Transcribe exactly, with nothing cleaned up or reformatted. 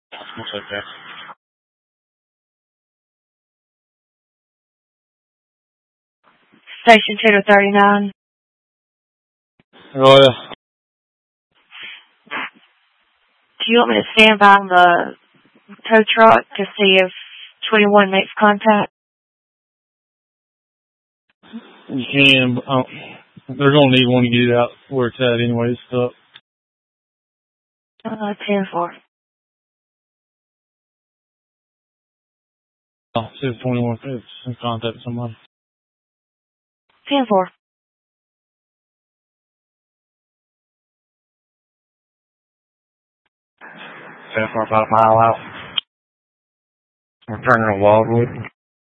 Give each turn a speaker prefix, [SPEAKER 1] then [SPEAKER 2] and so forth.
[SPEAKER 1] Looks like that.
[SPEAKER 2] Station two to thirty-nine.
[SPEAKER 1] Oh, yeah.
[SPEAKER 2] Do you want me to stand by the tow truck to see if twenty-one makes contact?
[SPEAKER 1] You can, but um, they're going to need one to get it out where it's at anyways, so.
[SPEAKER 2] Uh, ten four.
[SPEAKER 1] Oh, see if twenty-one is in contact with somebody.
[SPEAKER 2] ten four.
[SPEAKER 3] ten four, about a mile out. We're turning to Wildwood.